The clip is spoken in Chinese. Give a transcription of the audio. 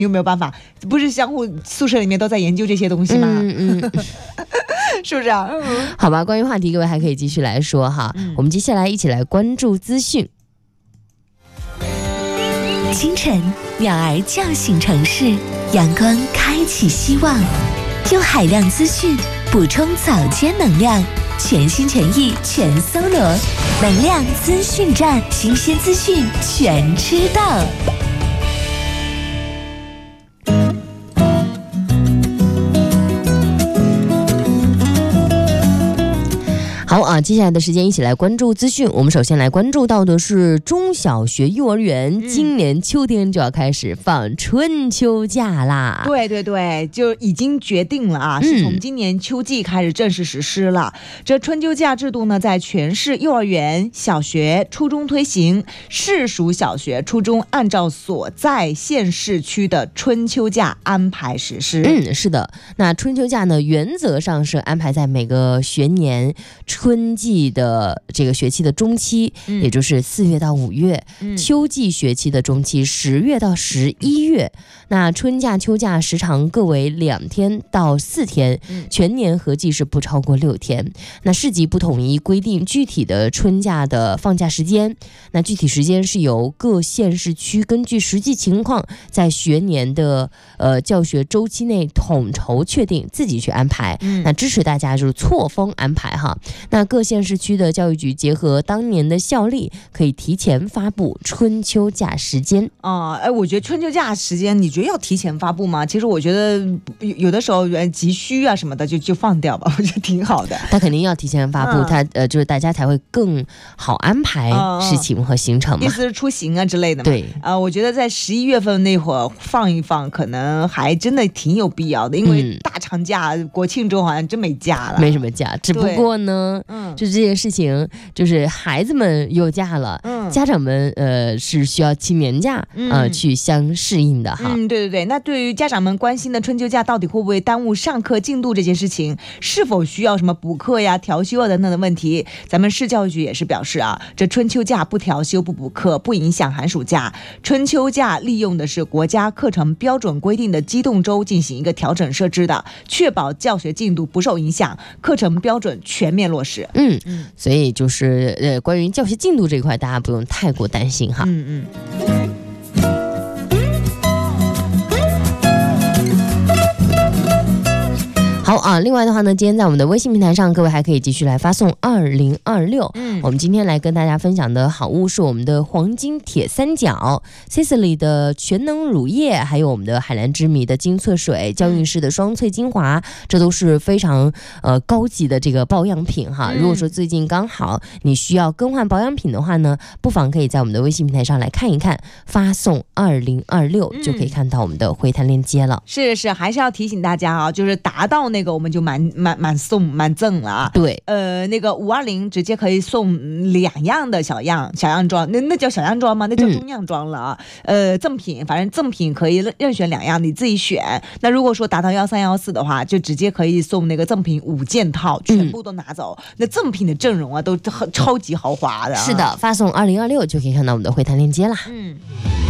有没有办法？不是相互宿舍里面都在研究这些东西吗？是不是啊？ 好吧，关于话题各位还可以继续来说哈。我们接下来一起来关注资讯。 清晨，鸟儿叫醒城市，阳光开启希望，用海量资讯补充早间能量，全心全意全搜罗，能量资讯站，新鲜资讯全知道。 好啊，接下来的时间一起来关注资讯。我们首先来关注到的是中小学幼儿园今年秋天就要开始放春秋假啦。 对对对，就已经决定了啊，是从今年秋季开始正式实施了。这春秋假制度呢，在全市幼儿园、小学、初中推行，市属小学、初中按照所在县市区的春秋假安排实施。 是的，那春秋假呢，原则上是安排在每个学年春季的这个学期的中期，也就是4月到5月，秋季学期的中期10月到11月。那春假、秋假时长各为2天到4天，全年合计是不超过6天。那市级不统一规定具体的春假的放假时间，那具体时间是由各县市区根据实际情况，在学年的教学周期内统筹确定，自己去安排。那支持大家就是错峰安排哈。那各县市区的教育局结合当年的校例，可以提前发布春秋假时间。 我觉得春秋假时间，你觉得要提前发布吗？其实我觉得有的时候急需啊什么的就放掉吧，我觉得挺好的。 他肯定要提前发布，他就是大家才会更好安排事情和行程嘛。 意思是出行啊之类的嘛。 对， 我觉得在11月份那会儿放一放，可能还真的挺有必要的，因为大长假、国庆周好像真没假了， 没什么假。只不过呢，就这件事情，就是孩子们有假了，家长们是需要请年假去相适应的哈。 对对对，那对于家长们关心的春秋假到底会不会耽误上课进度这件事情，是否需要什么补课呀、调休啊等等的问题，咱们市教育局也是表示啊，这春秋假不调休、不补课，不影响寒暑假。春秋假利用的是国家课程标准规定的机动周进行一个调整设置的，确保教学进度不受影响，课程标准全面落实。 所以就是关于教学进度这一块，大家不用太过担心哈。好啊，另外的话呢，今天在我们的微信平台上，各位还可以继续来发送2026。我们今天来跟大家分享的好物是我们的黄金铁三角 Sisley 的全能乳液，还有我们的海蓝之谜的精粹水、娇韵诗的双萃精华，这都是非常高级的这个保养品哈。如果说最近刚好你需要更换保养品的话呢，不妨可以在我们的微信平台上来看一看，发送2026就可以看到我们的回弹链接了。 是，还是要提醒大家啊，就是达到那个我们就满送满赠了啊。 对， 那个520直接可以送2样的小样装，那叫小样装吗？那叫中样装了啊。赠品，反正赠品可以任选2样，你自己选。那如果说达到13、14的话，就直接可以送那个赠品5件套，全部都拿走。那赠品的阵容啊，都超级豪华的。 是的，发送2026就可以看到我们的回弹链接啦。